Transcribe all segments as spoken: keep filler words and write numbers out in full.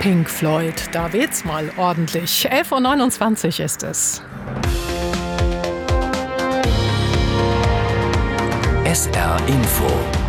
Pink Floyd, da weht's mal ordentlich. elf Uhr neunundzwanzig ist es. S R Info.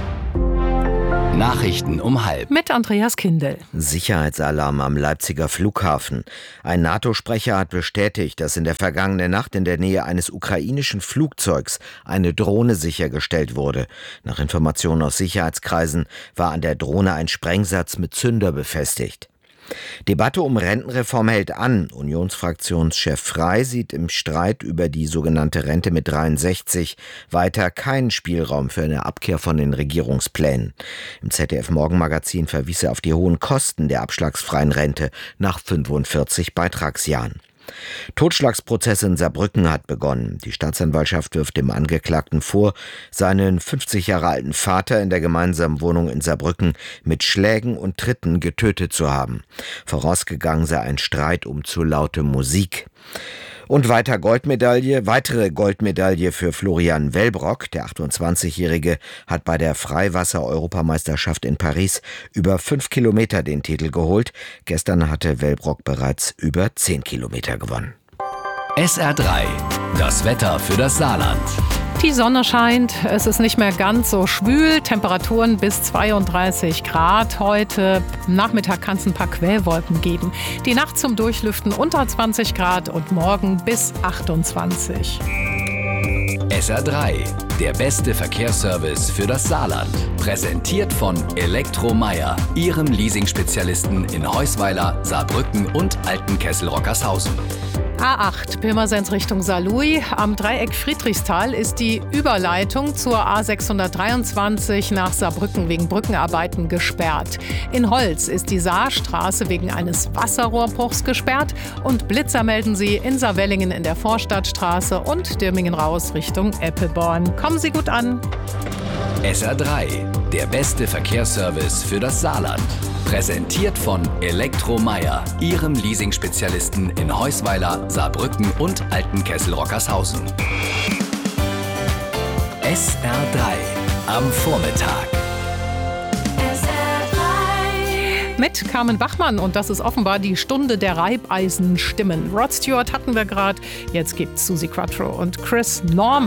Nachrichten um halb. Mit Andreas Kindel. Sicherheitsalarm am Leipziger Flughafen. Ein NATO-Sprecher hat bestätigt, dass in der vergangenen Nacht in der Nähe eines ukrainischen Flugzeugs eine Drohne sichergestellt wurde. Nach Informationen aus Sicherheitskreisen war an der Drohne ein Sprengsatz mit Zünder befestigt. Debatte um Rentenreform hält an. Unionsfraktionschef Frey sieht im Streit über die sogenannte Rente mit dreiundsechzig weiter keinen Spielraum für eine Abkehr von den Regierungsplänen. Im Z D F-Morgenmagazin verwies er auf die hohen Kosten der abschlagsfreien Rente nach fünfundvierzig Beitragsjahren. Totschlagsprozess in Saarbrücken hat begonnen. Die Staatsanwaltschaft wirft dem Angeklagten vor, seinen fünfzig Jahre alten Vater in der gemeinsamen Wohnung in Saarbrücken mit Schlägen und Tritten getötet zu haben. Vorausgegangen sei ein Streit um zu laute Musik. Und weiter Goldmedaille, weitere Goldmedaille für Florian Wellbrock. Der achtundzwanzigjährige hat bei der Freiwasser-Europameisterschaft in Paris über fünf Kilometer den Titel geholt. Gestern hatte Wellbrock bereits über zehn Kilometer gewonnen. S R drei. Das Wetter für das Saarland. Die Sonne scheint, es ist nicht mehr ganz so schwül, Temperaturen bis zweiunddreißig Grad. Heute Nachmittag kann es ein paar Quellwolken geben. Die Nacht zum Durchlüften unter zwanzig Grad und morgen bis achtundzwanzig. S R drei. Der beste Verkehrsservice für das Saarland. Präsentiert von Elektromeier, Ihrem Leasingspezialisten in Heusweiler, Saarbrücken und Altenkessel-Rockershausen. A acht, Pirmasens Richtung Saarlouis. Am Dreieck Friedrichsthal ist die Überleitung zur A sechshundertdreiundzwanzig nach Saarbrücken wegen Brückenarbeiten gesperrt. In Holz ist die Saarstraße wegen eines Wasserrohrbruchs gesperrt und Blitzer melden sie in Saarwellingen in der Vorstadtstraße und Dirmingen raus Richtung Eppelborn. Kommen Sie gut an. S R drei. Der beste Verkehrsservice für das Saarland. Präsentiert von Elektromeier, Ihrem Leasingspezialisten in Heusweiler, Saarbrücken und Altenkessel-Rockershausen. S R drei am Vormittag. Mit Carmen Bachmann und das ist offenbar die Stunde der Reibeisenstimmen. Rod Stewart hatten wir gerade, jetzt gibt's Suzi Quatro und Chris Norman.